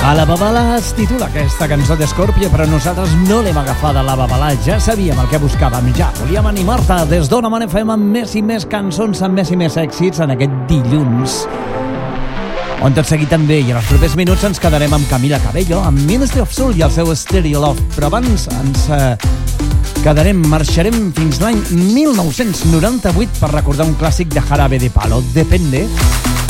A la Babalà es titula aquesta cançó d'Escorpio, però nosaltres no l'hem agafada a la Babalà. Ja sabíem el que buscàvem, ja volíem animar-te des d'Ona Man FM amb més i més cançons, amb més i més èxits en aquest dilluns. On tot seguit també, i en els propers minuts ens quedarem amb Camila Cabello, amb Ministry of Soul i el seu Stereo Love. Però abans marxarem fins l'any 1998 per recordar un clàssic de Jarabe de Palo, Depende.